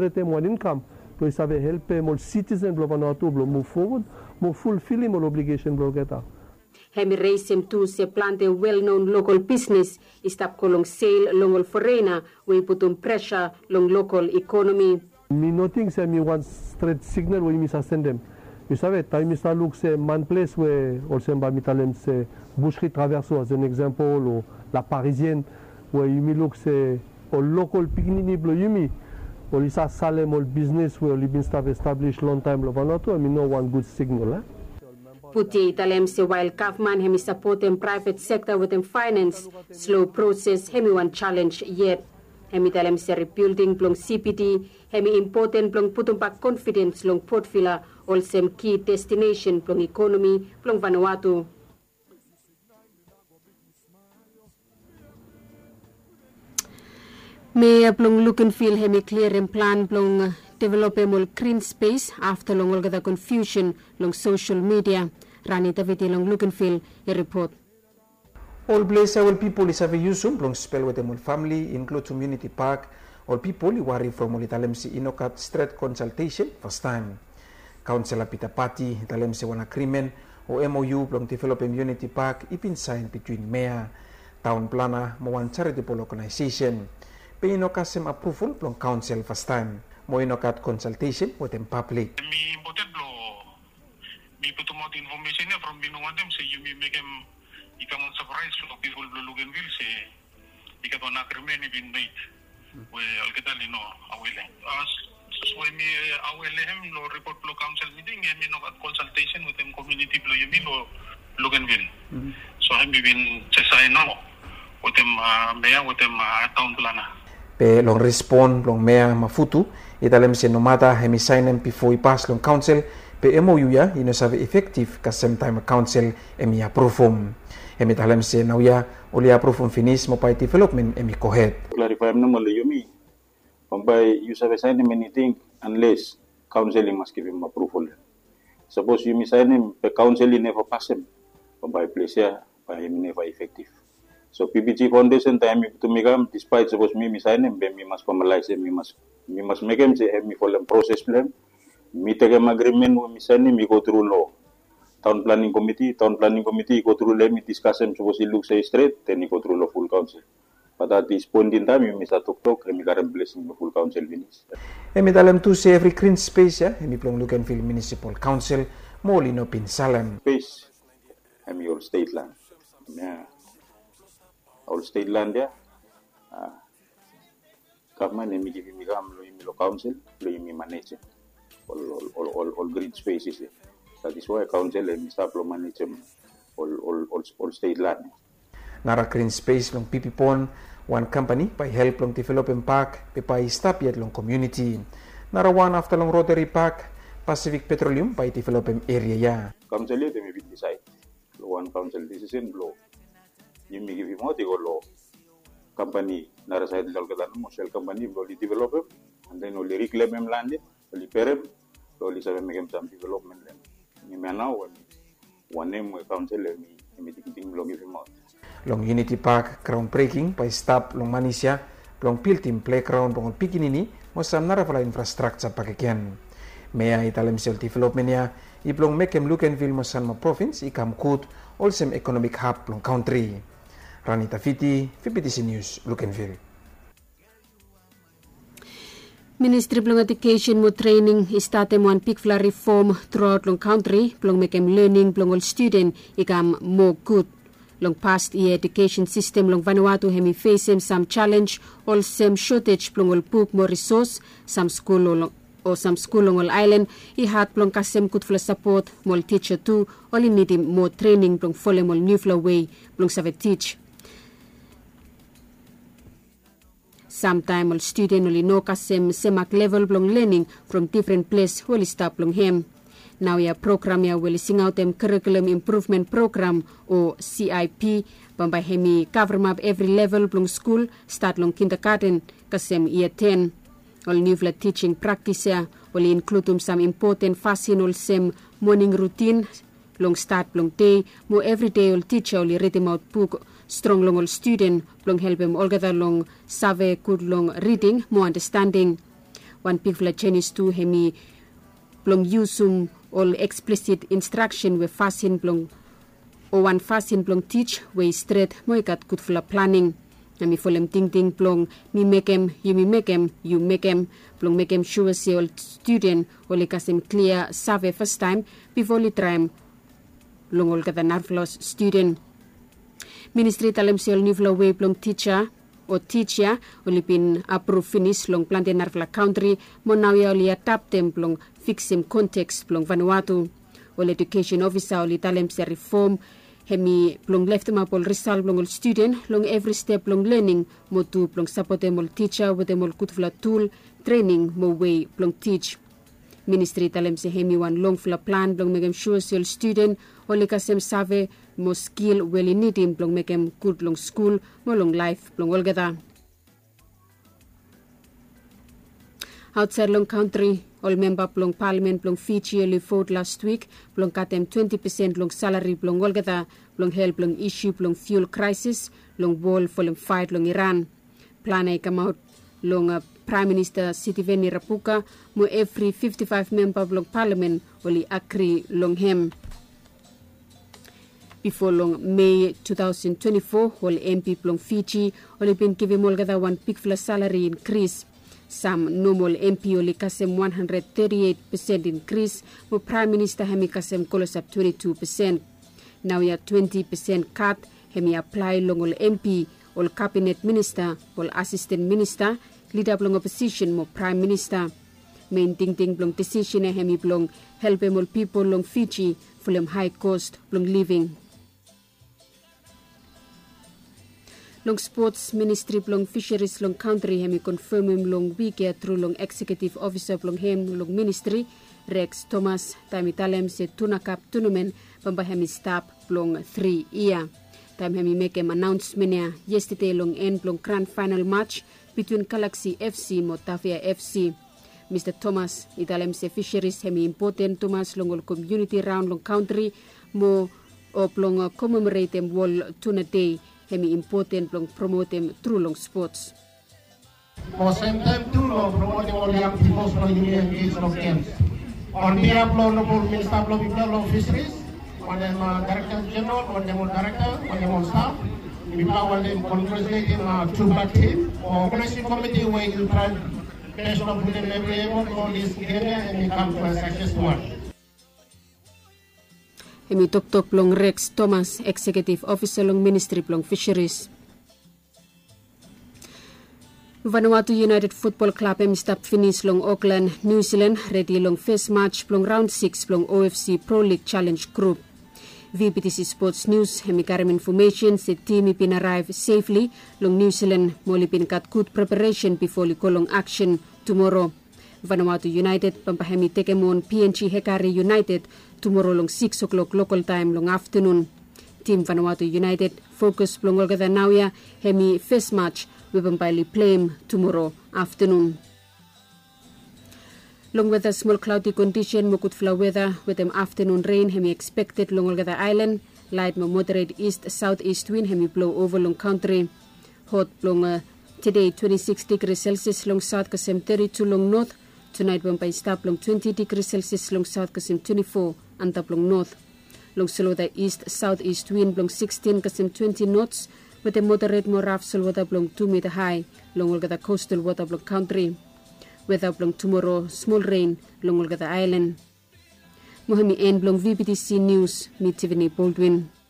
More income, so isso vai help more citizens lo Vanuatu move forward, more fulfilling more obligation lo kita. Hemi reisem tu se plante well-known local business istap kolong sale longol foreigner we putum pressure long local economy. Me nothing say me one straight signal we misa send them. You sabe, time misa look say man place where also ba mitalem se boucherie traverso as an example or la parisienne where you me look say or local picnic blo you me. Or isa salem or business where been established long time lo Vanuatu, I mean no one good signal. Puti italem se while government hemi support and private sector with them finance slow process hemi one challenge yet. Hemi italem se rebuilding plong CPD hemi important plong putumpak confidence long Port Vila also key destination plong economy plong Vanuatu. May plong look and feel hemi clear and plan plong develop a more green space after long all the confusion long social media. Rani Daviti long look and feel a report. All places all people is have use long spell with them all family include community park. All people worry from all italemsi inokat straight consultation first time. Council apita party italemsi one agreement or MOU long develop a community park ipin sign between mayor, town planner, mo one charitable organization. Pinokasem approval from council first time. Mo inokat consultation with them public. Me important me put out information from Binuandem say you may make him become surprise for people of Luganville say because on agreement been made. We all get away. So me away him no report lo council meeting and me no consultation with them community lo you lo Luganville. So I'm been say no with them mayor with them town planner. Pe long respond long mayor mafutu italem se nomata hemi sign and before pass long council pe MOU ya ino save effective ka same time council emi approve emi talem se nauya oli approve finish mo pai development emi kohet clarify no mal yomi pampai you save sign anything unless council must give him approval. Suppose you sign him pe council never pass him pampai place ya by never effective. So PPG Foundation time to make him despite suppose me sign him, me must formalize him, me must make him say me follow process plan. Me take him agreement with me sign him, me go through law. Town planning committee go through let me discuss him suppose he looks say straight, then he go through law full council. But at this point in time, you miss a talk, and me got blessing the full council finish. Emi dalam tu say every green space ya, emi plong look and feel municipal council, moli no pin salam. Space, emi your state land. Yeah. All state land ya, government emi give me lo council, lo emi manage all green spaces. That is why council emi start lo manage all state land. Nara green space long pipipon one company by help long development park by stop yet long community. Nara one after long Rotary Park Pacific Petroleum by development area ya. Council yet emi decide one council decision blow. You may give him what they go law company nara side lalgatan mo shell company only develop it and then only reclaim him land only pair him only seven make him some development land ni now one name we council me thinking long give him out long Unity Park groundbreaking by stop long Manisya long built in playground long pikinini mo sam nara fala infrastructure pakikyan maya italem sel development ya iplong make him look and feel mo san ma province ikam kut also economic hub long country. Rani Tafiti, PPTC News, Lukenville. Ministry of Education mo training istate mo an pikfla reform throughout long country, plong make em learning plong all student ikam more good. Long past year education system long Vanuatu hemi face some challenge, all some shortage plong all book more resource, some school or some school long all island, ihat plong kasem kutfla support, more teacher too, all in need more training plong follow more new flow way, plong save teach. Sometimes all student only know kasem semak level plong learning from different place will stop plong hem. Now ya program ya will sing out them curriculum improvement program or CIP by hemi cover map every level plong school start long kindergarten kasem year 10. All new teaching practice ya will include some important fasin all sem morning routine long start long day mo every day all teacher all read them out book strong long all student long help them all gather long save good long reading more understanding one pigvla Chinese tu hemi plong usum all explicit instruction we fasin plong o one fasin plong teach we straight moikat kutfla planning nami folem ting plong mi mekem you mekem plong mekem sure se all student ole kasem clear save first time before li tram longol kata narflos student ministry talem se all nivlo we plong teacher o teacher oli pin approve finish long plante narfla country monawia oli tap templong fixim context plong Vanuatu ol education officer oli talem se reform hemi plong left ma pol result plong student long every step plong learning mo tu plong support mol teacher with mol kutfla tool training mo way plong teach ministry talem se hemi one long fla plan plong megem sure sil student oli kasem save mo skill weli nidim plong megem good long school mo long life plong olgada outside long country all member plong parliament plong Fiji oli vote last week plong katem 20% long salary plong olgada plong help plong issue plong fuel crisis long wall for fight long Iran plan ay come out long Prime Minister Sitiveni Rabuka mo every 55 member plong parliament oli agree long him before long May 2024 all MP plong Fiji oli been given olgada one big salary increase. Some normal MP oli kasem 138% increase, mo Prime Minister hemi kasem kolosap 22%. Now ya 20% cut hemi apply long ol MP, ol Cabinet Minister, ol Assistant Minister, leader plong opposition mo Prime Minister. Main ting plong decision hemi plong help all people long Fiji fulem high cost plong living. Long sports ministry plong fisheries long country hemi confirm him long week through long executive officer plong hem long ministry Rex Thomas time italem se tuna cup tournament pamba hemi stop plong 3 year time hemi make an announcement ya yesterday long end plong grand final match between Galaxy FC mo Tafia FC. Mr. Thomas italem se fisheries hemi important Thomas long community round long country mo o plong commemorate them wall tuna day hemi important long promote them through long sports. For same time too long promoting all young people from the engaged of games. On behalf of Honorable Minister of Long Fisheries, on them Director General, on them Director, on them staff, we want them congratulating to that team. Organizing committee where you try best of them every able for this area and become to a successful one. Hemi tok plong Rex Thomas, Executive Officer long Ministry plong Fisheries. Vanuatu United Football Club stop finish long Auckland, New Zealand, ready long first match plong round 6 plong OFC Pro League Challenge Group. VPTC Sports News hemi karim information se team ipin arrive safely long New Zealand molipin kat good preparation before likolong action tomorrow. Vanuatu United pampahemi tekemon PNG Hekari United tomorrow long 6 o'clock local time long afternoon. Team Vanuatu United focus plong olgada nauya hemi first match we pampali play tomorrow afternoon. Long weather small cloudy condition mukut flow weather with them afternoon rain hemi expected long olgada island light mo moderate east southeast wind hemi blow over long country. Hot long today 26 degrees Celsius long south kasem 32 long north. Tonight pampay stop long 20 degrees Celsius long south kasem 24 antap long north. Long Salwada east southeast wind long 16 kasem 20 knots with a moderate more rough Salwada long 2 meter high long olgada coastal water long country. Weather long tomorrow small rain long olgada island. Mohemi end long VPTC News, me Tiffany Baldwin.